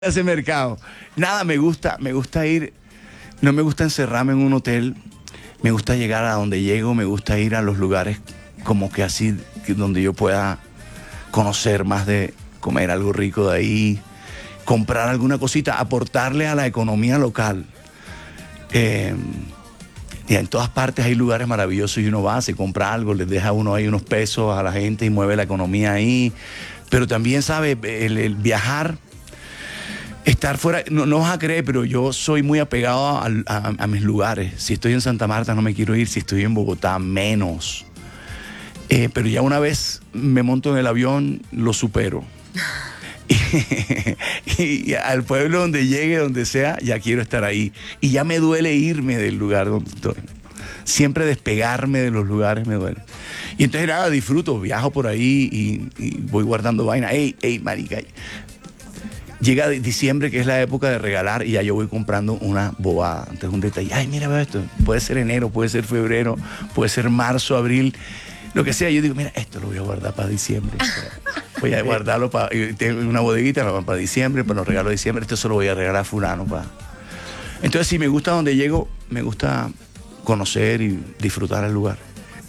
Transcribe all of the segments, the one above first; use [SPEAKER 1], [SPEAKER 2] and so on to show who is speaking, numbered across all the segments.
[SPEAKER 1] ese mercado. Nada, me gusta ir, no me gusta encerrarme en un hotel, me gusta llegar a donde llego, me gusta ir a los lugares como que así, donde yo pueda conocer más, de comer algo rico de ahí, comprar alguna cosita, aportarle a la economía local. Y en todas partes hay lugares maravillosos y uno va, se compra algo, les deja uno ahí unos pesos a la gente y mueve la economía ahí. Pero también, ¿sabe? El viajar, estar fuera, no vas a creer, pero yo soy muy apegado a mis lugares. Si estoy en Santa Marta no me quiero ir, si estoy en Bogotá menos. Pero ya una vez me monto en el avión, lo supero. Y al pueblo donde llegue, donde sea, ya quiero estar ahí. Y ya me duele irme del lugar donde estoy. Siempre despegarme de los lugares me duele. Y entonces nada, disfruto, viajo por ahí y voy guardando vaina. Ey, marica. Llega diciembre, que es la época de regalar, y ya yo voy comprando una bobada. Entonces un detalle, ay, mira, ve esto. Puede ser enero, puede ser febrero, puede ser marzo, abril, lo que sea. Yo digo, mira, esto lo voy a guardar para diciembre. Voy a guardarlo para... Tengo una bodeguita para diciembre, para los regalos de diciembre. Esto se lo voy a regalar a fulano. Entonces, si me gusta donde llego, me gusta conocer y disfrutar el lugar.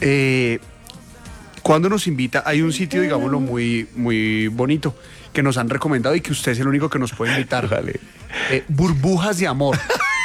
[SPEAKER 2] Cuando nos invita, hay un sitio, digámoslo, muy, muy bonito, que nos han recomendado y que usted es el único que nos puede invitar.
[SPEAKER 1] Vale.
[SPEAKER 2] Burbujas de amor.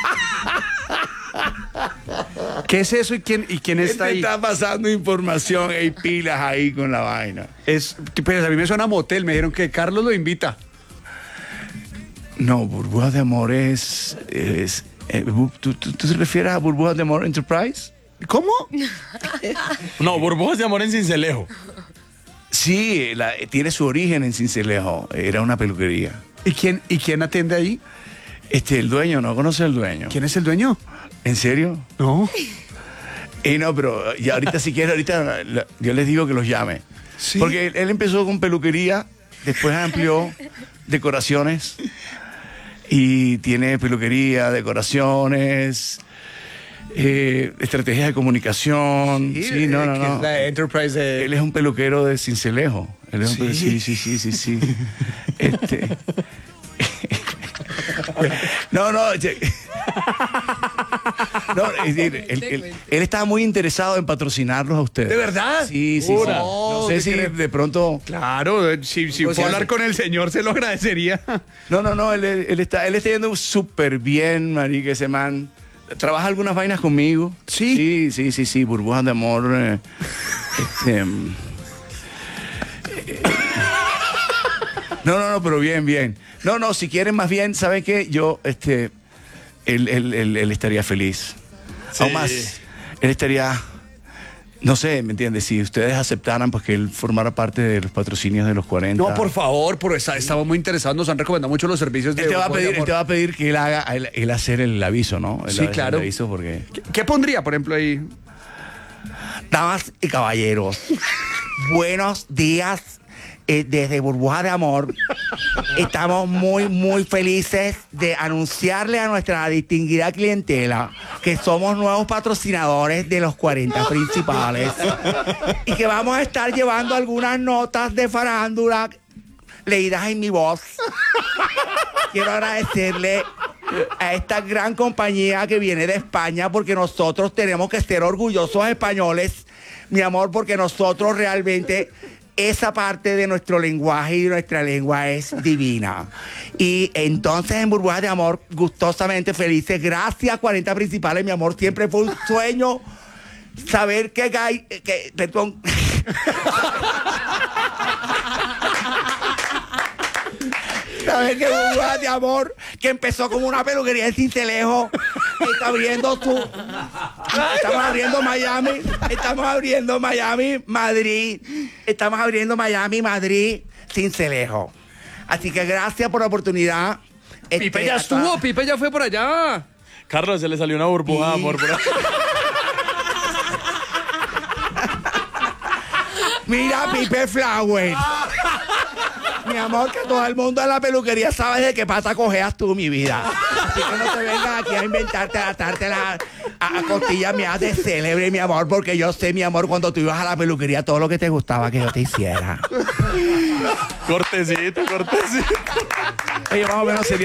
[SPEAKER 2] ¿Qué es eso y quién está ahí?
[SPEAKER 1] Está pasando información, hay pilas ahí con la vaina.
[SPEAKER 2] Pues a mí me suena a motel, me dijeron que Carlos lo invita.
[SPEAKER 1] No, Burbujas de Amor es ¿tú te refieres a Burbujas de Amor Enterprise?
[SPEAKER 2] ¿Cómo?
[SPEAKER 3] No, Burbujas de Amor en Sincelejo.
[SPEAKER 1] Sí, tiene su origen en Sincelejo, era una peluquería.
[SPEAKER 2] ¿Y quién atiende ahí?
[SPEAKER 1] El dueño, ¿no conoce al dueño?
[SPEAKER 2] ¿Quién es el dueño?
[SPEAKER 1] ¿En serio?
[SPEAKER 2] No.
[SPEAKER 1] No, pero ya ahorita si quiere, yo les digo que los llame.
[SPEAKER 2] ¿Sí?
[SPEAKER 1] Porque él empezó con peluquería, después amplió decoraciones y tiene peluquería, decoraciones, estrategias de comunicación. Sí, no.
[SPEAKER 2] Es la Enterprise de...
[SPEAKER 1] Él es un peluquero de Sincelejo. Él es sí. No, es decir, él estaba muy interesado en patrocinarlos a ustedes.
[SPEAKER 2] ¿De verdad?
[SPEAKER 1] Sí. No sé si de pronto...
[SPEAKER 2] Claro, si puedo hablar con el señor, se lo agradecería.
[SPEAKER 1] No, él está yendo súper bien, marica, ese man. ¿Trabaja algunas vainas conmigo?
[SPEAKER 2] Sí.
[SPEAKER 1] Sí, Burbujas de Amor. No, pero bien. No, si quieren más bien, ¿saben qué? Yo, él estaría feliz. Sí. Aún más, él estaría, no sé, ¿me entiendes? Si ustedes aceptaran, pues que él formara parte de los patrocinios de los 40.
[SPEAKER 2] No, por favor, estamos muy interesados, nos han recomendado mucho los servicios de...
[SPEAKER 1] Él te va a pedir que él hacer el aviso, ¿no?
[SPEAKER 2] Sí, claro.
[SPEAKER 1] El aviso porque...
[SPEAKER 2] ¿Qué pondría, por ejemplo, ahí?
[SPEAKER 1] Damas y caballeros, buenos días. Desde Burbujas de Amor estamos muy felices de anunciarle a nuestra distinguida clientela que somos nuevos patrocinadores de los 40 principales y que vamos a estar llevando algunas notas de farándula leídas en mi voz. Quiero agradecerle a esta gran compañía que viene de España, porque nosotros tenemos que ser orgullosos españoles, mi amor, porque nosotros realmente... Esa parte de nuestro lenguaje y nuestra lengua es divina. Y entonces en Burbujas de Amor, gustosamente felices, gracias 40 principales, mi amor, siempre fue un sueño saber perdón. Saber que Burbujas de Amor, que empezó como una peluquería en Sincelejo, está abriendo estamos abriendo Miami, Madrid, Sincelejo. Así que gracias por la oportunidad.
[SPEAKER 2] Pipe ya estuvo, Pipe ya fue por allá.
[SPEAKER 3] Carlos, se le salió una burbuja de amor por ahí.
[SPEAKER 1] Mira, Pipe Flower. Mi amor, que todo el mundo en la peluquería sabe de qué pata cojeas tú, mi vida. Así que no te vengas aquí a inventarte, a atarte a costillas mías de célebre, mi amor, porque yo sé, mi amor, cuando tú ibas a la peluquería, todo lo que te gustaba que yo te hiciera.
[SPEAKER 3] Cortecito.
[SPEAKER 1] Oye, más o menos sería